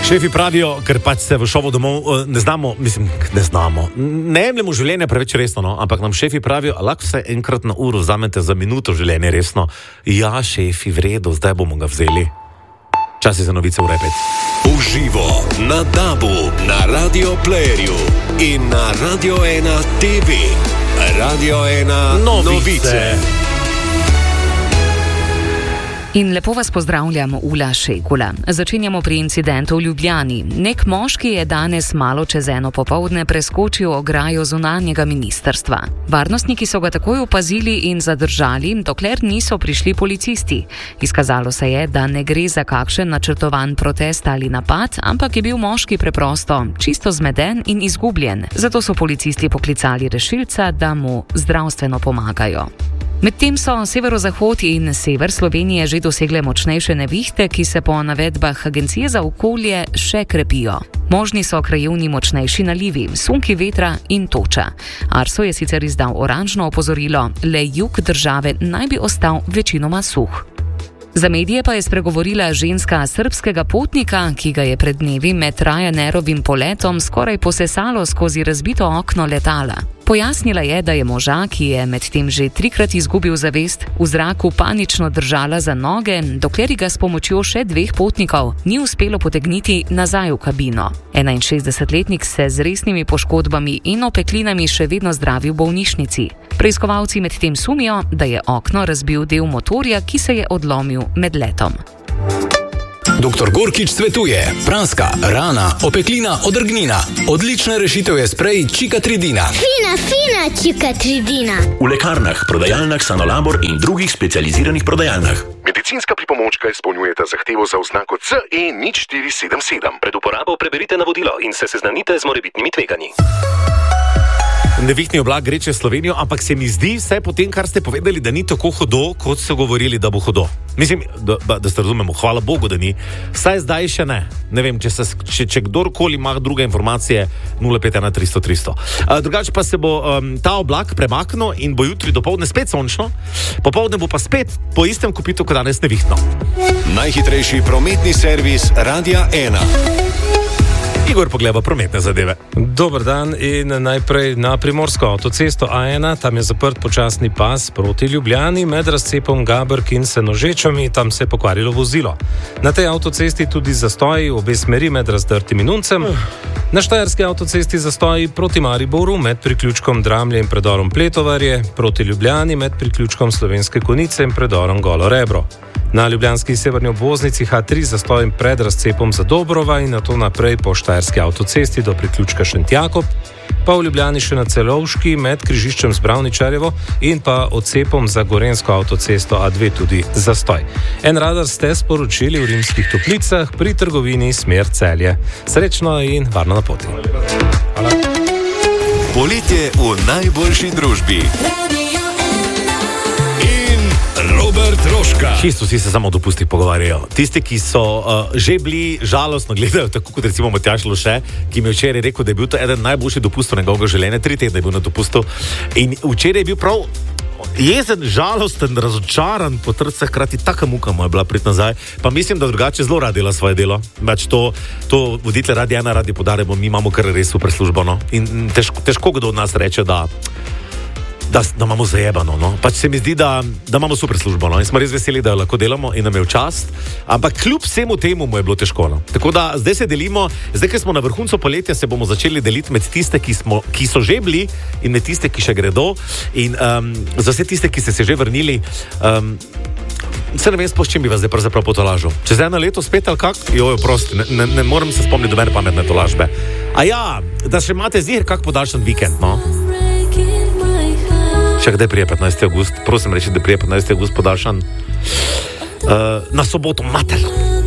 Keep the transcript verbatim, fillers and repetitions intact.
Šefi pravijo, ker pač se v šovu domov ne znamo, mislim, ne znamo, ne jemljemo življenja preveč resno, no? Ampak nam šefi pravijo, lahko se enkrat na uro vzamete za minuto življenje resno. Ja, šefi, v redu, zdaj bomo ga vzeli. Čas je za novice v Repet. Uživo na Dabu, na Radio Playerju in na Radio ena T V. Radio ena novice. novice. In lepo vas pozdravljam, Ula Šekula. Začenjamo pri incidentu v Ljubljani. Nek moški je danes malo čez eno popoldne preskočil ograjo zunanjega ministrstva. Varnostniki so ga takoj opazili in zadržali, dokler niso prišli policisti. Izkazalo se je, da ne gre za kakšen načrtovan protest ali napad, ampak je bil moški preprosto čisto zmeden in izgubljen. Zato so policisti poklicali rešilca, da mu zdravstveno pomagajo. Medtem so severozahod in sever Slovenije že dosegle močnejše nevihte, ki se po navedbah Agencije za okolje še krepijo. Možni so krajevni močnejši nalivi, sunki vetra in toča. Arso je sicer izdal oranžno opozorilo, le jug države naj bi ostal večinoma suh. Za medije pa je spregovorila ženska srbskega potnika, ki ga je pred dnevi med Ryanairovim poletom skoraj posesalo skozi razbito okno letala. Pojasnila je, da je moža, ki je medtem že trikrat izgubil zavest, v zraku panično držala za noge, dokler ga s pomočjo še dveh potnikov ni uspelo potegniti nazaj v kabino. enainšestdesetletnik se z resnimi poškodbami in opeklinami še vedno zdravi v bolnišnici. Preiskovalci medtem sumijo, da je okno razbil del motorja, ki se je odlomil med letom. Doktor Gorkič svetuje: praska, rana, opeklina, odrgnina. Odlična rešitev je sprej Čikatridina. Fina, fina Čikatridina. V lekarnah, prodajalnah Sanolabor in drugih specializiranih prodajalnah. Medicinska pripomočka izpolnjujeta zahtevo za oznako C E nič štiri sedem sedem. Pred uporabo preberite navodilo in se seznanite z morebitnimi tveganji. Nevihtni oblak gre čez Slovenijo, ampak se mi zdi, vsaj po tem, kar ste povedali, da ni tako hudo, kot so govorili, da bo hudo. Mislim, da, da ste razumemo, hvala Bogu, da ni. Vsaj zdaj še ne. Ne vem, če, se, če, če kdorkoli ima druge informacije, nula pet ena tristo tristo. Uh, drugače pa se bo um, ta oblak premaknil in bo jutri dopoldne spet sončno, popoldne bo pa spet po istem kopitu, kot danes nevihtno. Najhitrejši prometni servis Radia ena. Igor pogleda prometne zadeve. Dober dan in najprej na primorsko avtocesto A ena, tam je zaprt počasni pas proti Ljubljani med razcepom Gabrk in Senožečami, tam se je pokvarilo vozilo. Na tej avtocesti tudi zastoji obe smeri med Razdrtim in Uncem. Na štajerski avtocesti zastoji proti Mariboru med priključkom Dramlje in predorom Pletovarje, proti Ljubljani med priključkom Slovenske Konjice in predorom Golo Rebro. Na ljubljanski severni obvoznici H tri zastojem pred razcepom Zadobrova in nato naprej po štajerski avtocesti do priključka Šentjakob, pa v Ljubljani še na Celovški med križiščem z Bravničarjevo in pa odcepom za gorenjsko avtocesto A dve tudi zastoj. En radar ste sporočili v Rimskih Toplicah pri trgovini smer Celje. Srečno in varno na poti. Hvala. Poletje v najboljši družbi. Robert Roška. Čisto vsi se samo o dopustih pogovarjajo. Tisti, ki so uh, že bili žalostno gledajo, tako kot recimo Matjaž Loše, ki mi je včeraj rekel, da je bil to eden najboljših dopustov njegovega življenja, tri tedne je bil na dopustu. In včeraj je bil prav jezen, žalosten, razočaran, potrce, hkrati taka muka mu je bila priti nazaj. Pa mislim, da drugače zelo rad dela svoje delo. Več to, to voditelj Radia ena radi podarimo, mi imamo kar res super službo, no? In težko, težko kdo od nas reče, da Da, da imamo zajebano, no. Pač se mi zdi, da, da imamo super službo, no. In smo res veseli, da jo lahko delamo in nam je v čast. Ampak kljub vsemu temu mu je bilo težko, no. Tako da zdaj se delimo, zdaj, ker smo na vrhuncu poletja, se bomo začeli deliti med tiste, ki, smo, ki so že bili in med tiste, ki še gredo. In um, za vse tiste, ki ste se že vrnili, um, se ne vem, s čim bi vas zdaj pravzaprav potolažil. Čez eno leto spet ali kak? Jojo, prosti, ne, ne, ne morem se spomniti do mene pametne tolažbe. A ja, da še imate zir kak podaljšan vikend, no. Če kdaj prije petnajsti avgust, prosim reči, da prije petnajsti avgust podaljšan uh, na soboto mater.